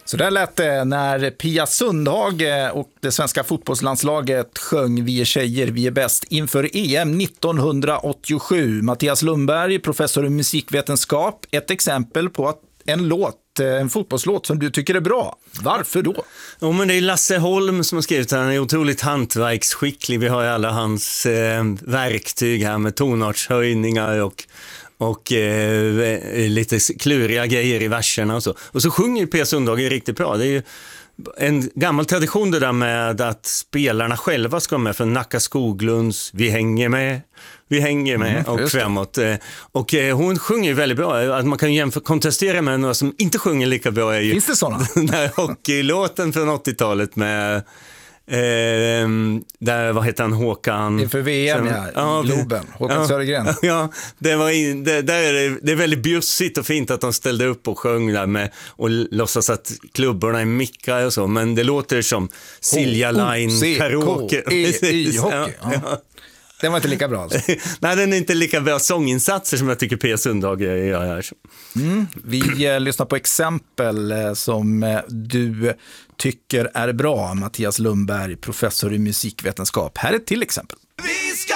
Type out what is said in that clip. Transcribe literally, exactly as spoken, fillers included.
Så där lät det när Pia Sundhage och det svenska fotbollslandslaget sjöng Vi är tjejer, vi är bäst inför E M nittonhundraåttiosju. Mattias Lundberg, professor i musikvetenskap, ett exempel på att en låt, en fotbollslåt som du tycker är bra. Varför då? Ja, men det är Lasse Holm som har skrivit den. Han är otroligt hantverksskicklig. Vi har ju alla hans eh, verktyg här med tonartshöjningar och och eh, lite kluriga grejer i verserna och så. Och så sjunger ju Pia Sundhage riktigt bra. Det är ju en gammal tradition det där med att spelarna själva ska med, för Nacka Skoglunds Vi hänger med, vi hänger med mm, och framåt. Och hon sjunger ju väldigt bra. Att man kan jämföra, kontrastera med några som inte sjunger lika bra är ju Finns det sådana? Den här hockeylåten från åttiotalet med Eh, där, vad heter han, Håkan inför V M, ja, ja, Globen, Håkan ja, Södergren. Ja, det, var in, det, där är det, det är väldigt bjussigt och fint att de ställde upp och sjöng där med, och låtsas att klubborna är mickar och så, men det låter som Silja Line karaoke. Ja, ja. Den var inte lika bra alltså. Nej, den är inte lika bra sånginsatser som jag tycker Pia Sundhage gör här. Mm, vi eh, lyssnar på exempel eh, som eh, du tycker är bra. Mattias Lundberg, professor i musikvetenskap. Här är ett till exempel.